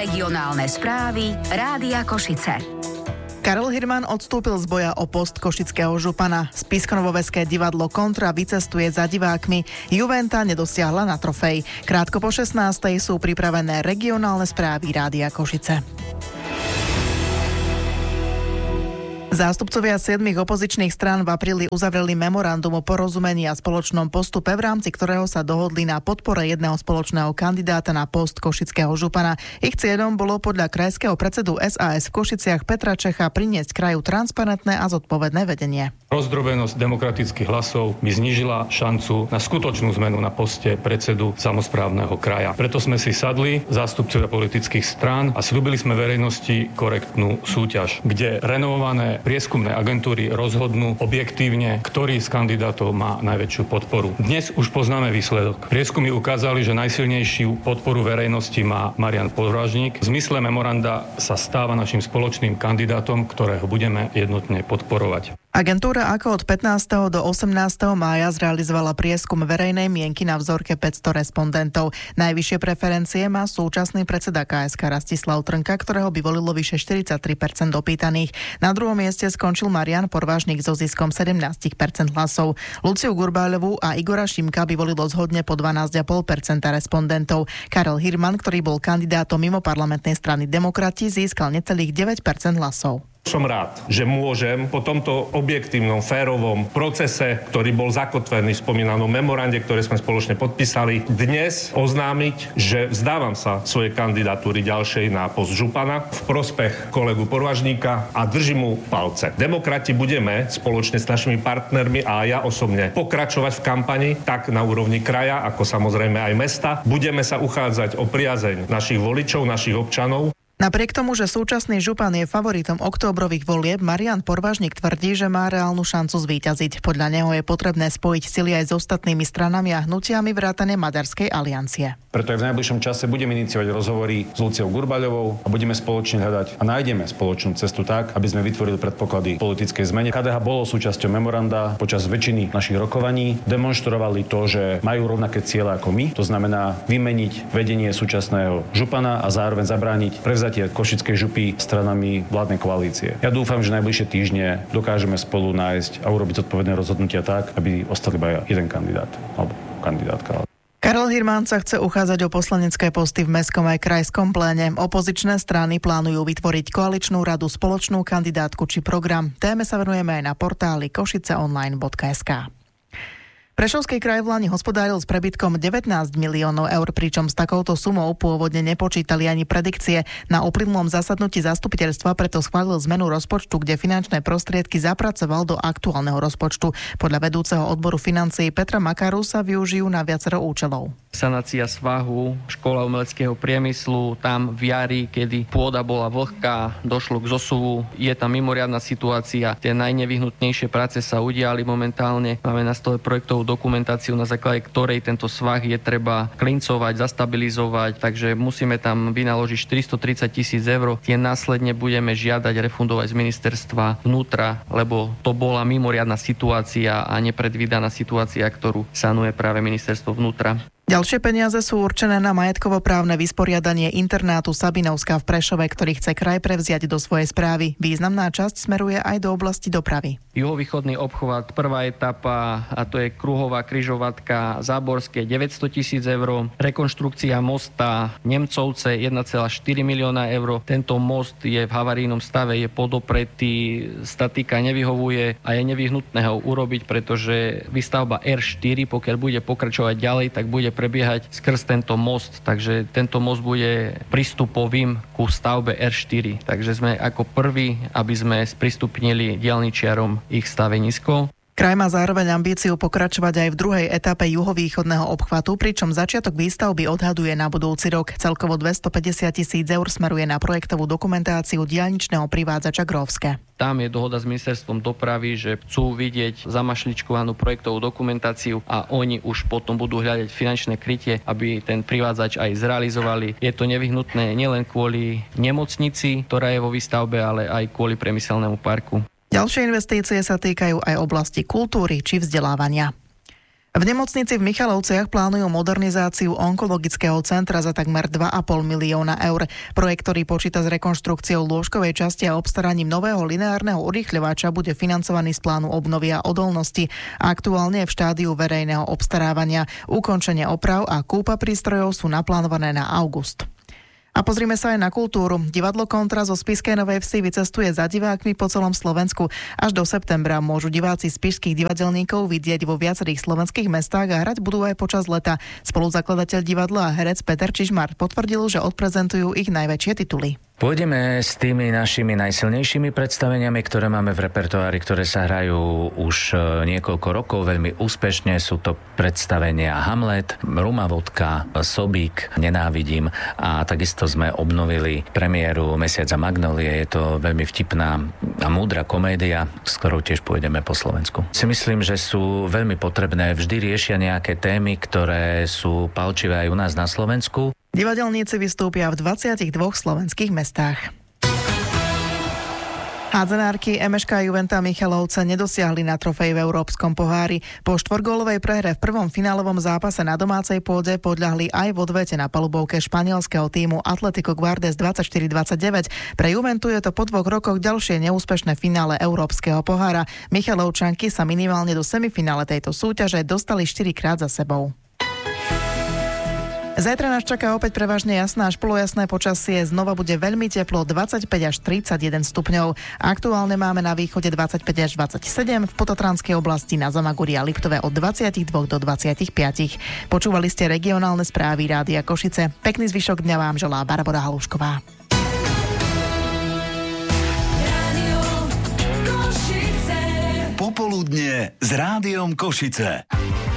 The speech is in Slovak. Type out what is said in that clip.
Regionálne správy Rádia Košice. Karel Hirman odstúpil z boja o post košického župana. Spišskanovoveské divadlo Kontra vycestuje za divákmi. Juventa nedosiahla na trofej. Krátko po 16:00 sú pripravené regionálne správy Rádia Košice. Zástupcovia 7 opozičných strán v apríli uzavreli memorandum o porozumení a spoločnom postupe, v rámci ktorého sa dohodli na podpore jedného spoločného kandidáta na post košického župana. Ich cieľom bolo podľa krajského predsedu SAS v Košiciach Petra Čecha priniesť kraju transparentné a zodpovedné vedenie. Rozdrobenosť demokratických hlasov by znížila šancu na skutočnú zmenu na poste predsedu samosprávneho kraja. Preto sme si sadli, zástupcovia politických strán, a sľúbili sme verejnosti korektnú súťaž, kde renovované prieskumné agentúry rozhodnú objektívne, ktorý z kandidátov má najväčšiu podporu. Dnes už poznáme výsledok. Prieskumy ukázali, že najsilnejšiu podporu verejnosti má Marian Podvážnik. V zmysle memoranda sa stáva našim spoločným kandidátom, ktorého budeme jednotne podporovať. Agentúra ako od 15. do 18. mája zrealizovala prieskum verejnej mienky na vzorke 500 respondentov. Najvyššie preferencie má súčasný predseda KSK Rastislav Trnka, ktorého by volilo vyše 43% opýtaných. Na druhom mieste skončil Marian Podvážnik so ziskom 17% hlasov. Luciu Gurbáľovú a Igora Šimka by volilo zhodne po 12,5% respondentov. Karel Hirman, ktorý bol kandidátom mimo parlamentnej strany Demokrati, získal necelých 9% hlasov. Som rád, že môžem po tomto objektívnom, férovom procese, ktorý bol zakotvený v spomínanom memorande, ktoré sme spoločne podpísali, dnes oznámiť, že vzdávam sa svojej kandidatúry ďalšej na post župana v prospech kolegu Podvážnika a držím mu palce. Demokrati budeme spoločne s našimi partnermi a ja osobne pokračovať v kampani tak na úrovni kraja, ako samozrejme aj mesta. Budeme sa uchádzať o priazeň našich voličov, našich občanov. Napriek tomu, že súčasný župan je favoritom októbrových volieb, Marian Podvážnik tvrdí, že má reálnu šancu zvíťaziť. Podľa neho je potrebné spojiť sily aj s ostatnými stranami a hnutiami vrátane Maďarskej aliancie. Preto aj v najbližšom čase budeme iniciovať rozhovory s Luciou Gurbáľovou a budeme spoločne hľadať a nájdeme spoločnú cestu tak, aby sme vytvorili predpoklady politickej zmene. KDH bolo súčasťou memoranda počas väčšiny našich rokovaní. Demonštrovali to, že majú rovnaké ciele ako my, to znamená vymeniť vedenie súčasného župana a zároveň zabrániť prevzatie Košickej župy stranami vládnej koalície. Ja dúfam, že najbližšie týždne dokážeme spolu nájsť a urobiť zodpovedné rozhodnutia tak, aby ostali iba jeden kandidát alebo kandidátka. Karel Hirman sa chce uchádzať o poslanecké posty v mestskom aj krajskom pléne. Opozičné strany plánujú vytvoriť koaličnú radu, spoločnú kandidátku či program. Téme sa venujeme aj na portáli košiceonline.sk. Prešovský kraj v lani hospodáril s prebytkom 19 miliónov eur, pričom s takouto sumou pôvodne nepočítali ani predikcie. Na uplynulom zasadnutí zastupiteľstva preto schválil zmenu rozpočtu, kde finančné prostriedky zapracoval do aktuálneho rozpočtu. Podľa vedúceho odboru financií Petra Makaru sa využijú na viacero účelov. Sanácia svahu, škola umeleckého priemyslu, tam v jari, kedy pôda bola vlhká, došlo k zosuvu, je tam mimoriadna situácia. Tie najnevyhnutnejšie práce sa udiali momentálne. Máme na stole projektovú dokumentáciu, na základe ktorej tento svah je treba klincovať, zastabilizovať, takže musíme tam vynaložiť 430 000 eur. Tie následne budeme žiadať refundovať z ministerstva vnútra, lebo to bola mimoriadna situácia a nepredvídaná situácia, ktorú sanuje práve ministerstvo vnútra. Ďalšie peniaze sú určené na majetkovo-právne vysporiadanie internátu Sabinovská v Prešove, ktorý chce kraj prevziať do svojej správy. Významná časť smeruje aj do oblasti dopravy. Juhovýchodný obchvat, prvá etapa, a to je kruhová križovatka Záborské, 900 000 eur. Rekonštrukcia mosta Nemcovce, 1,4 milióna eur. Tento most je v havarijnom stave, je podopretý, statika nevyhovuje a je nevyhnutné ho urobiť, pretože výstavba R4, pokiaľ bude pokračovať ďalej, tak bude prebiehať skrz tento most, takže tento most bude prístupovým ku stavbe R4. Takže sme ako prví, aby sme sprístupnili diaľničiarom ich stavenisko. Kraj má zároveň ambíciu pokračovať aj v druhej etape juhovýchodného obchvatu, pričom začiatok výstavby odhaduje na budúci rok. Celkovo 250 000 eur smeruje na projektovú dokumentáciu diaľničného privádzača Gróvske. Tam je dohoda s ministerstvom dopravy, že chcú vidieť zamašličkovanú projektovú dokumentáciu a oni už potom budú hľadať finančné krytie, aby ten privádzač aj zrealizovali. Je to nevyhnutné nielen kvôli nemocnici, ktorá je vo výstavbe, ale aj kvôli priemyselnému parku. Ďalšie investície sa týkajú aj oblasti kultúry či vzdelávania. V nemocnici v Michalovciach plánujú modernizáciu onkologického centra za takmer 2,5 milióna eur. Projekt, ktorý počíta s rekonštrukciou lôžkovej časti a obstaraním nového lineárneho urýchľovača, bude financovaný z plánu obnovy a odolnosti. Aktuálne je v štádiu verejného obstarávania. Ukončenie oprav a kúpa prístrojov sú naplánované na august. A pozrime sa aj na kultúru. Divadlo Kontra zo Spišskej Novej Vsi vycestuje za divákmi po celom Slovensku. Až do septembra môžu diváci spišských divadelníkov vidieť vo viacerých slovenských mestách a hrať budú aj počas leta. Spoluzakladateľ divadla a herec Peter Čižmar potvrdil, že odprezentujú ich najväčšie tituly. Pôjdeme s tými našimi najsilnejšími predstaveniami, ktoré máme v repertoári, ktoré sa hrajú už niekoľko rokov veľmi úspešne. Sú to predstavenia Hamlet, Ruma vodka, Sobík, Nenávidím a takisto sme obnovili premiéru Mesiaca Magnolie. Je to veľmi vtipná a múdra komédia, s ktorou tiež pôjdeme po Slovensku. Si myslím, že sú veľmi potrebné, vždy riešia nejaké témy, ktoré sú palčivé aj u nás na Slovensku. Divadelníci vystúpia v 22 slovenských mestách. Hádzenárky MŠK Juventa Michalovce nedosiahli na trofej v Európskom pohári. Po štvorgólovej prehre v prvom finálovom zápase na domácej pôde podľahli aj v odvete na palubovke španielského tímu Atlético Guardes 24-29. Pre Juventu je to po 2 rokoch ďalšie neúspešné finále Európskeho pohára. Michalovčanky sa minimálne do semifinále tejto súťaže dostali 4-krát za sebou. Zajtra nás čaká opäť prevažne jasné až polojasné počasie. Znova bude veľmi teplo, 25 až 31 stupňov. Aktuálne máme na východe 25 až 27, v Potatranskej oblasti na Zamaguri a Liptove od 22 do 25. Počúvali ste regionálne správy Rádia Košice. Pekný zvyšok dňa vám želá Barbora Halušková. Popoludnie s Rádiom Košice.